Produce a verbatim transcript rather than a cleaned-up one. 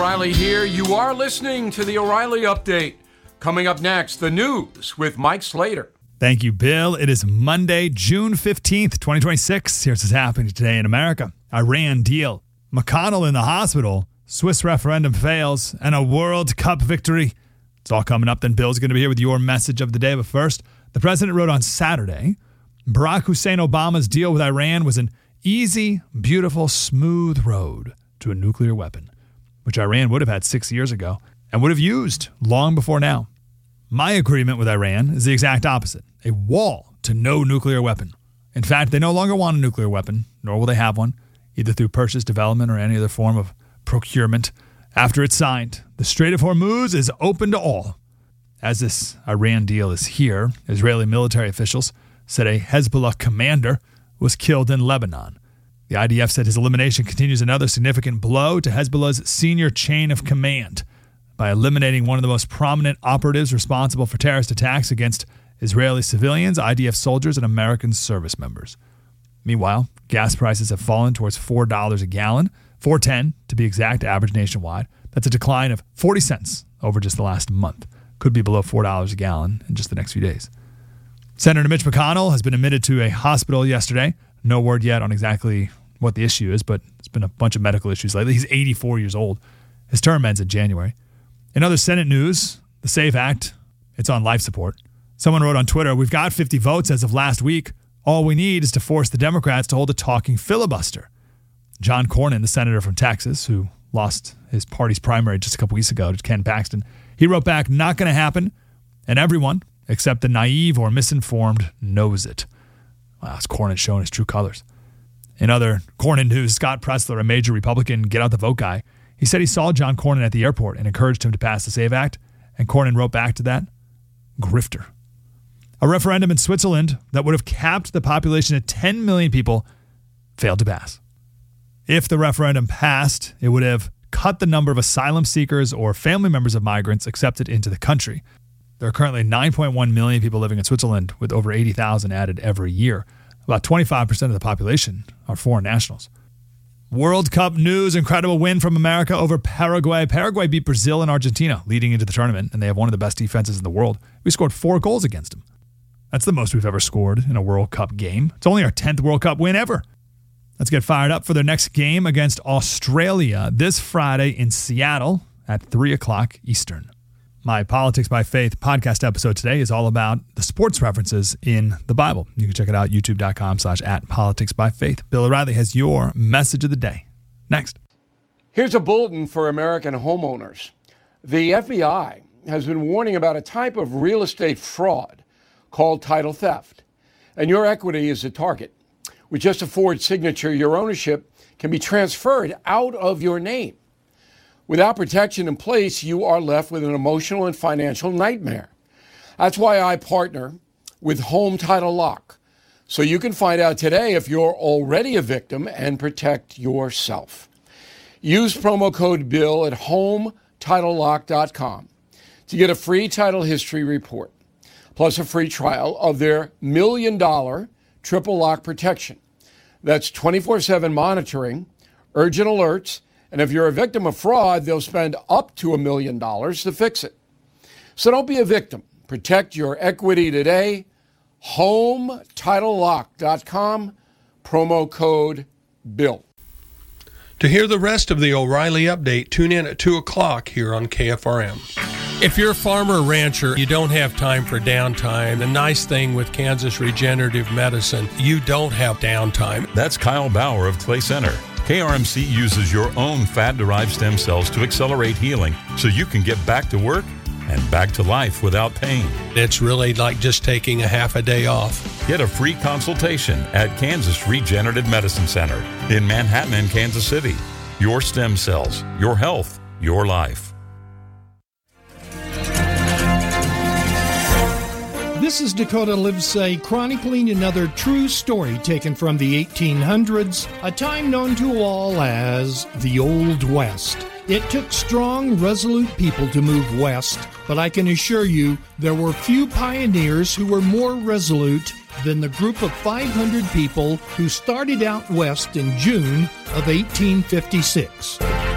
O'Reilly here. You are listening to the O'Reilly Update. Coming up next, the news with Mike Slater. Thank you, Bill. It is Monday, June fifteenth, twenty twenty-six. Here's what's happening today in America. Iran deal. McConnell in the hospital. Swiss referendum fails. And a World Cup victory. It's all coming up. Then Bill's going to be here with your message of the day. But first, the president wrote on Saturday, Barack Hussein Obama's deal with Iran was an easy, beautiful, smooth road to a nuclear weapon, which Iran would have had six years ago and would have used long before now. My agreement with Iran is the exact opposite, a wall to no nuclear weapon. In fact, they no longer want a nuclear weapon, nor will they have one, either through purchase, development, or any other form of procurement. After it's signed, the Strait of Hormuz is open to all. As this Iran deal is here, Israeli military officials said a Hezbollah commander was killed in Lebanon. The I D F said his elimination continues another significant blow to Hezbollah's senior chain of command by eliminating one of the most prominent operatives responsible for terrorist attacks against Israeli civilians, I D F soldiers, and American service members. Meanwhile, gas prices have fallen towards four dollars a gallon, four dollars and ten cents to be exact, average nationwide. That's a decline of forty cents over just the last month. Could be below four dollars a gallon in just the next few days. Senator Mitch McConnell has been admitted to a hospital yesterday. No word yet on exactly what the issue is, but it's been a bunch of medical issues lately. He's eighty-four years old. His term ends in January. In other Senate news, the SAFE Act, it's on life support. Someone wrote on Twitter, we've got fifty votes as of last week. All we need is to force the Democrats to hold a talking filibuster. John Cornyn, the senator from Texas, who lost his party's primary just a couple weeks ago to Ken Paxton, he wrote back, not going to happen, and everyone, except the naive or misinformed, knows it. Wow, it's Cornyn showing his true colors. In other Cornyn news, Scott Presler, a major Republican get out the vote guy, he said he saw John Cornyn at the airport and encouraged him to pass the SAVE Act, and Cornyn wrote back to that, grifter. A referendum in Switzerland that would have capped the population at ten million people failed to pass. If the referendum passed, it would have cut the number of asylum seekers or family members of migrants accepted into the country. There are currently nine point one million people living in Switzerland, with over eighty thousand added every year. About twenty-five percent of the population are foreign nationals. World Cup news, incredible win from America over Paraguay. Paraguay beat Brazil and Argentina leading into the tournament, and they have one of the best defenses in the world. We scored four goals against them. That's the most we've ever scored in a World Cup game. It's only our tenth World Cup win ever. Let's get fired up for their next game against Australia this Friday in Seattle at three o'clock Eastern. My Politics by Faith podcast episode today is all about the sports references in the Bible. You can check it out, youtube.com slash at politics by faith. Bill O'Reilly has your message of the day. Next. Here's a bulletin for American homeowners. The F B I has been warning about a type of real estate fraud called title theft. And your equity is the target. With just a Ford signature, your ownership can be transferred out of your name. Without protection in place, you are left with an emotional and financial nightmare. That's why I partner with Home Title Lock, so you can find out today if you're already a victim and protect yourself. Use promo code BILL at home title lock dot com to get a free title history report, plus a free trial of their million dollar triple lock protection. That's twenty-four seven monitoring, urgent alerts, and if you're a victim of fraud, they'll spend up to a million dollars to fix it. So don't be a victim. Protect your equity today. home title lock dot com, promo code BILL. To hear the rest of the O'Reilly Update, tune in at two o'clock here on K F R M. If you're a farmer or rancher, you don't have time for downtime. The nice thing with Kansas Regenerative Medicine, you don't have downtime. That's Kyle Bauer of Clay Center. K R M C uses your own fat-derived stem cells to accelerate healing so you can get back to work and back to life without pain. It's really like just taking a half a day off. Get a free consultation at Kansas Regenerative Medicine Center in Manhattan and Kansas City. Your stem cells, your health, your life. This is Dakota Livesay chronicling another true story taken from the eighteen hundreds, a time known to all as the Old West. It took strong, resolute people to move west, but I can assure you there were few pioneers who were more resolute than the group of five hundred people who started out west in June of eighteen fifty-six.